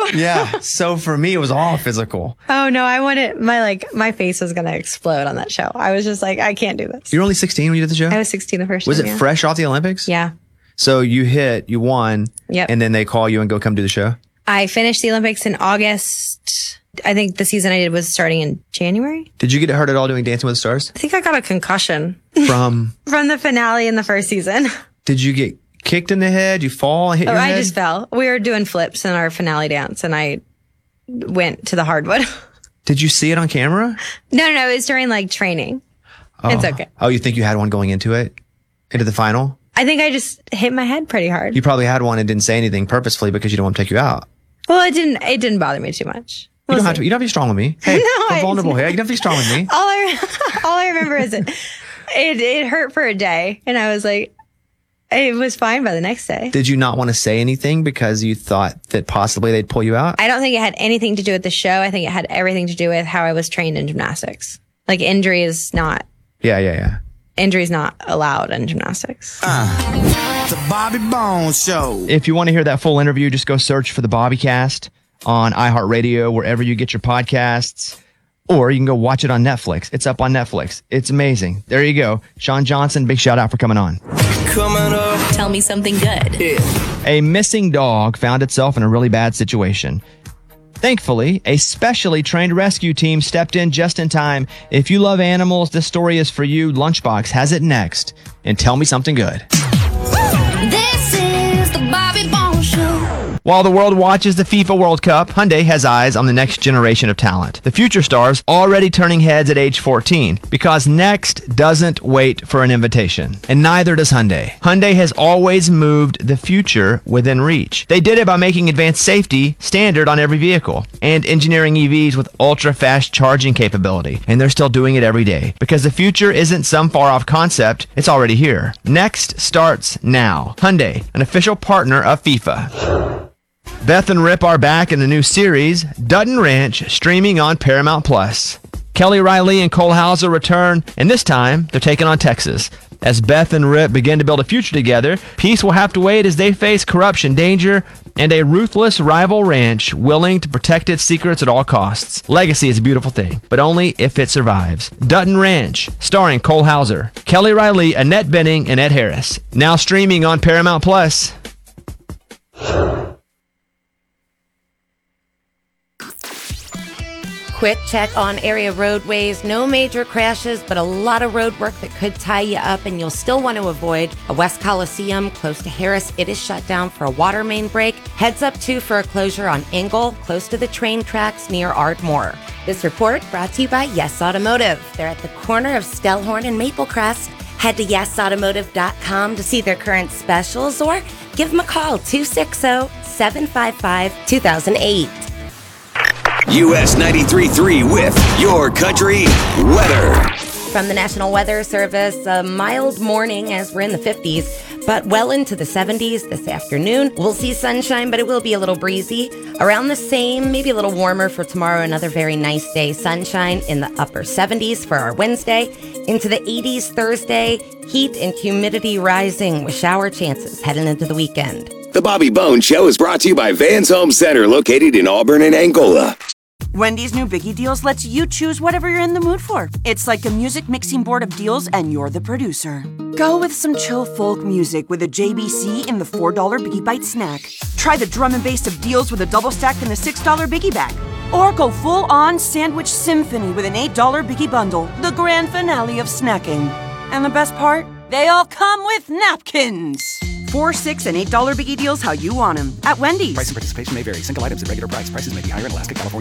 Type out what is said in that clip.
Yeah. So for me, it was all physical. Oh no, I wanted my face was gonna explode on that show. I was just like, I can't do this. You were only 16 when you did the show? I was 16 the first Was time. it yeah. fresh off the Olympics? Yeah. So you won. Yep. And then they call you and go come do the show? I finished the Olympics in August. I think the season I did was starting in January. Did you get hurt at all doing Dancing with the Stars? I think I got a concussion From the finale in the first season. Did you get kicked in the head? You fall and hit your head? I just fell. We were doing flips in our finale dance and I went to the hardwood. Did you see it on camera? No. It was during like training. Oh. It's okay. Oh, you think you had one going into the final? I think I just hit my head pretty hard. You probably had one and didn't say anything purposefully because you don't want to take you out. Well, it didn't bother me too much. You don't have to be strong with me. Hey, I'm vulnerable here. You don't have to be strong with me. All I remember is it hurt for a day, and I was like, it was fine by the next day. Did you not want to say anything because you thought that possibly they'd pull you out? I don't think it had anything to do with the show. I think it had everything to do with how I was trained in gymnastics. Like injury is not. Yeah. Injury's not allowed in gymnastics. The Bobby Bones Show. If you want to hear that full interview, just go search for the Bobbycast on iHeartRadio, wherever you get your podcasts, or you can go watch it on Netflix. It's up on Netflix. It's amazing. There you go. Sean Johnson, big shout out for coming on. Coming up. Tell me something good. Yeah. A missing dog found itself in a really bad situation. Thankfully, a specially trained rescue team stepped in just in time. If you love animals, this story is for you. Lunchbox has it next. And tell me something good. This is the Bobby Bones Show. While the world watches the FIFA World Cup, Hyundai has eyes on the next generation of talent. The future stars already turning heads at age 14 because next doesn't wait for an invitation. And neither does Hyundai. Hyundai has always moved the future within reach. They did it by making advanced safety standard on every vehicle and engineering EVs with ultra-fast charging capability. And they're still doing it every day because the future isn't some far-off concept. It's already here. Next starts now. Hyundai, an official partner of FIFA. Beth and Rip are back in the new series, Dutton Ranch, streaming on Paramount Plus. Kelly Riley and Cole Hauser return, and this time they're taking on Texas. As Beth and Rip begin to build a future together, peace will have to wait as they face corruption, danger, and a ruthless rival ranch willing to protect its secrets at all costs. Legacy is a beautiful thing, but only if it survives. Dutton Ranch, starring Cole Hauser, Kelly Riley, Annette Bening, and Ed Harris. Now streaming on Paramount Plus. Quick check on area roadways. No major crashes, but a lot of road work that could tie you up, and you'll still want to avoid a West Coliseum close to Harris. It is shut down for a water main break. Heads up, too, for a closure on Engle, close to the train tracks near Ardmore. This report brought to you by Yes Automotive. They're at the corner of Stellhorn and Maplecrest. Head to yesautomotive.com to see their current specials or give them a call, 260-755-2008. US 93.3 with Your Country Weather. From the National Weather Service, a mild morning as we're in the 50s, but well into the 70s this afternoon. We'll see sunshine, but it will be a little breezy. Around the same, maybe a little warmer for tomorrow. Another very nice day. Sunshine in the upper 70s for our Wednesday. Into the 80s Thursday. Heat and humidity rising with shower chances heading into the weekend. The Bobby Bones Show is brought to you by Vans Home Center, located in Auburn and Angola. Wendy's new Biggie Deals lets you choose whatever you're in the mood for. It's like a music mixing board of deals, and you're the producer. Go with some chill folk music with a JBC in the $4 Biggie Bite snack. Try the drum and bass of deals with a double stack in the $6 Biggie Bag. Or go full-on sandwich symphony with an $8 Biggie Bundle, the grand finale of snacking. And the best part? They all come with napkins. $4, $6, and $8 Biggie Deals how you want them at Wendy's. Price and participation may vary. Single items at regular price. Prices may be higher in Alaska, California.